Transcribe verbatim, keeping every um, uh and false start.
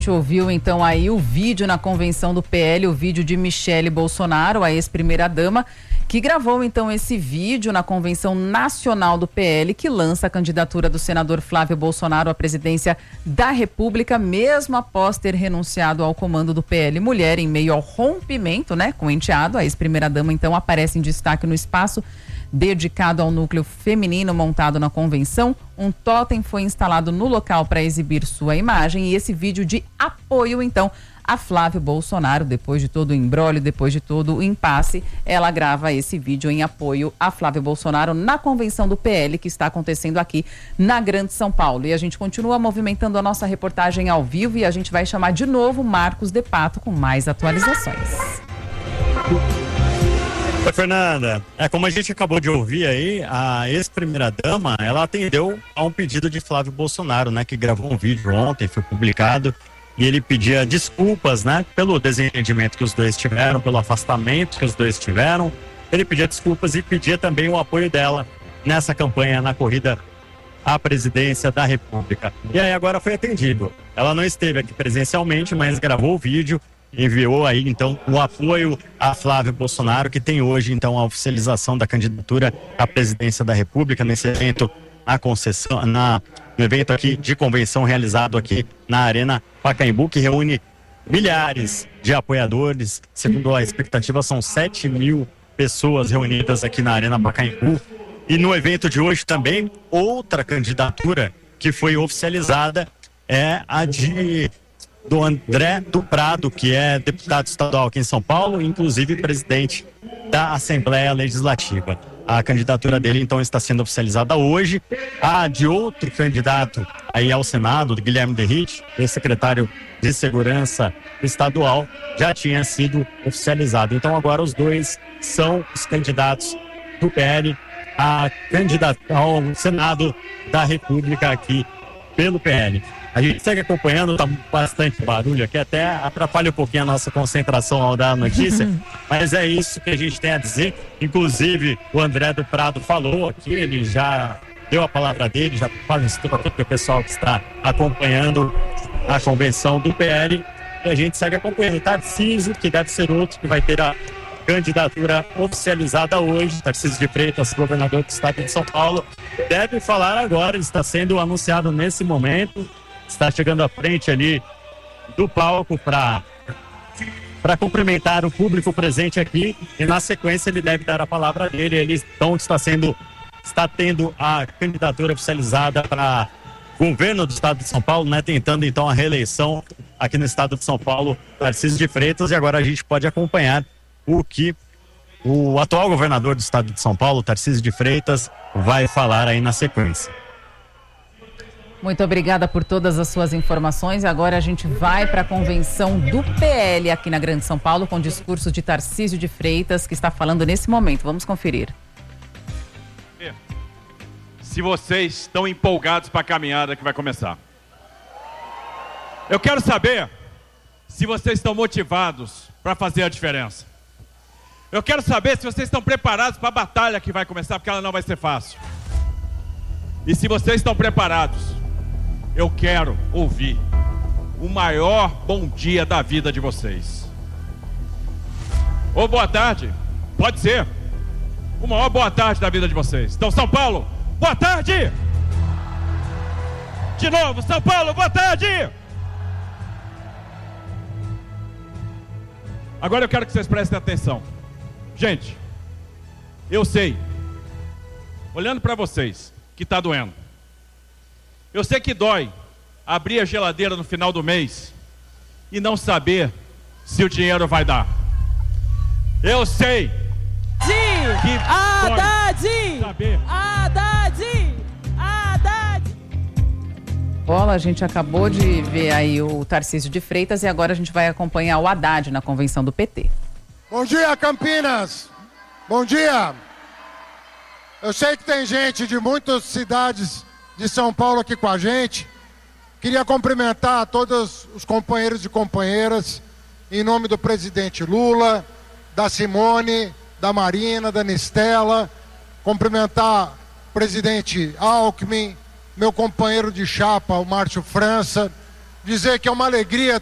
A gente ouviu então aí o vídeo na convenção do P L, o vídeo de Michele Bolsonaro, a ex-primeira-dama, que gravou então esse vídeo na convenção nacional do P L, que lança a candidatura do senador Flávio Bolsonaro à presidência da República, mesmo após ter renunciado ao comando do P L Mulher, em meio ao rompimento, né, com o enteado. A ex-primeira-dama então aparece em destaque no espaço dedicado ao núcleo feminino montado na convenção. Um totem foi instalado no local para exibir sua imagem e esse vídeo de apoio, então, a Flávio Bolsonaro, depois de todo o imbróglio, depois de todo o impasse, ela grava esse vídeo em apoio a Flávio Bolsonaro na convenção do P L, que está acontecendo aqui na Grande São Paulo. E a gente continua movimentando a nossa reportagem ao vivo e a gente vai chamar de novo Marcos de Pato com mais atualizações. Oi, Fernanda. É, como a gente acabou de ouvir aí, a ex-primeira-dama, ela atendeu a um pedido de Flávio Bolsonaro, né, que gravou um vídeo ontem, foi publicado, e ele pedia desculpas, né, pelo desentendimento que os dois tiveram, pelo afastamento que os dois tiveram. Ele pedia desculpas e pedia também o apoio dela nessa campanha, na corrida à presidência da República. E aí agora foi atendido. Ela não esteve aqui presencialmente, mas gravou o vídeo, enviou aí então o apoio a Flávio Bolsonaro, que tem hoje então a oficialização da candidatura à presidência da República nesse evento na concessão, na, no evento aqui de convenção realizado aqui na Arena Pacaembu, que reúne milhares de apoiadores. Segundo a expectativa, são sete mil pessoas reunidas aqui na Arena Pacaembu. E no evento de hoje também, outra candidatura que foi oficializada é a de do André do Prado, que é deputado estadual aqui em São Paulo, inclusive presidente da Assembleia Legislativa. A candidatura dele, então, está sendo oficializada hoje. A de outro candidato aí ao Senado, do Guilherme Derrite, ex-secretário de Segurança Estadual, já tinha sido oficializado. Então, agora os dois são os candidatos do P L a candidatar ao Senado da República aqui pelo P L. A gente segue acompanhando, tá bastante barulho aqui, até atrapalha um pouquinho a nossa concentração ao dar a notícia, mas é isso que a gente tem a dizer. Inclusive, o André do Prado falou aqui, ele já deu a palavra dele, já faz tudo para o pessoal que está acompanhando a convenção do P L, e a gente segue acompanhando. Tarcísio, que deve ser outro, que vai ter a candidatura oficializada hoje. Tarcísio de Freitas, governador do estado de São Paulo, deve falar agora, está sendo anunciado nesse momento. Está chegando à frente ali do palco para para cumprimentar o público presente aqui, e na sequência ele deve dar a palavra dele. Ele então está sendo está tendo a candidatura oficializada para governo do estado de São Paulo, né, tentando então a reeleição aqui no estado de São Paulo, Tarcísio de Freitas. E agora a gente pode acompanhar o que o atual governador do estado de São Paulo, Tarcísio de Freitas, vai falar aí na sequência. Muito obrigada por todas as suas informações. Agora a gente vai para a convenção do P L aqui na Grande São Paulo com o discurso de Tarcísio de Freitas, que está falando nesse momento. Vamos conferir. Se vocês estão empolgados para a caminhada que vai começar. Eu quero saber se vocês estão motivados para fazer a diferença. Eu quero saber se vocês estão preparados para a batalha que vai começar, porque ela não vai ser fácil. E se vocês estão preparados, eu quero ouvir o maior bom dia da vida de vocês. Ou boa tarde, pode ser. O maior boa tarde da vida de vocês. Então, São Paulo, boa tarde! De novo, São Paulo, boa tarde! Agora eu quero que vocês prestem atenção. Gente, eu sei, olhando para vocês, que está doendo. Eu sei que dói abrir a geladeira no final do mês e não saber se o dinheiro vai dar. Eu sei que Haddad! dói saber. Haddad! Haddad! Bola, a gente acabou de ver aí o Tarcísio de Freitas e agora a gente vai acompanhar o Haddad na convenção do P T. Bom dia, Campinas! Bom dia! Eu sei que tem gente de muitas cidades de São Paulo aqui com a gente. Queria cumprimentar todos os companheiros e companheiras em nome do presidente Lula, da Simone, da Marina, da Nistela. Cumprimentar o presidente Alckmin, meu companheiro de chapa, o Márcio França, dizer que é uma alegria